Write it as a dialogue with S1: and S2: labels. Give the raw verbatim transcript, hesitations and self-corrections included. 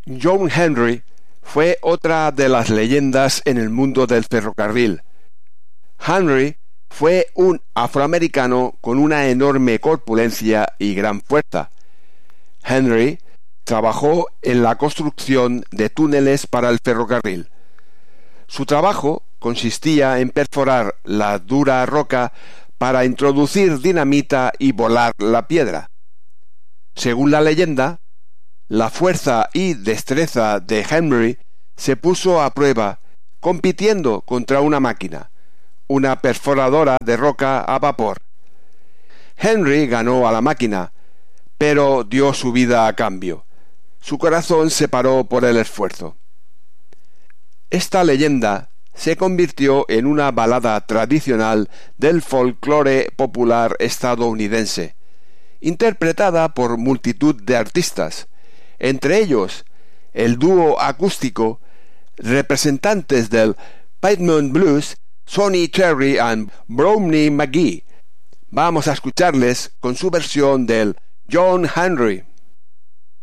S1: John Henry fue otra de las leyendas en el mundo del ferrocarril. Henry fue un afroamericano con una enorme corpulencia y gran fuerza. Henry trabajó en la construcción de túneles para el ferrocarril. Su trabajo consistía en perforar la dura roca para introducir dinamita y volar la piedra. Según la leyenda, la fuerza y destreza de Henry se puso a prueba compitiendo contra una máquina, una perforadora de roca a vapor. Henry ganó a la máquina, pero dio su vida a cambio. Su corazón se paró por el esfuerzo. Esta leyenda se convirtió en una balada tradicional del folclore popular estadounidense, interpretada por multitud de artistas, entre ellos el dúo acústico representantes del Piedmont Blues, Sonny Terry and Brownie McGhee. Vamos a escucharles con su versión del John Henry.